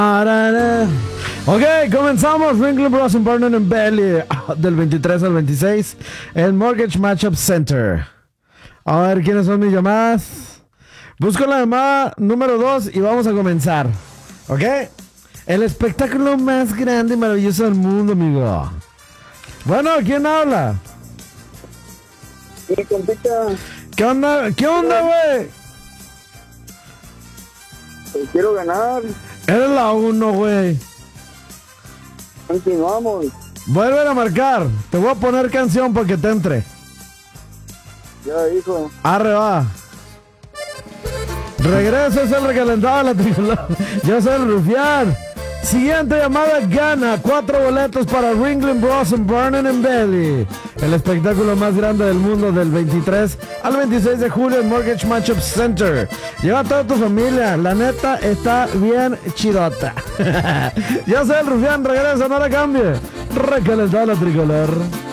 Ok, comenzamos Ringling Bros. Burning and Belly del 23 al 26 el Mortgage Matchup Center. A ver quiénes son mis llamadas. Busco la llamada número 2 y vamos a comenzar. Ok, el espectáculo más grande y maravilloso del mundo, amigo. Bueno, ¿quién habla? Sí, compita. ¿Qué onda? ¿Qué onda, güey? Pues quiero ganar. Eres la 1, güey. Continuamos. Vuelve a marcar. Te voy a poner canción para que te entre. Ya, hijo. Arre, va. Regreso, es el recalentado de la tricolor. Yo soy el Rufián. Siguiente llamada gana 4 boletos para Ringling Bros. Burning and Belly, el espectáculo más grande del mundo del 23 al 26 de julio en Mortgage Matchup Center. Lleva a toda tu familia, la neta está bien chidota. Yo soy el Rufián, regresa, no la cambie. Recalentado la tricolor.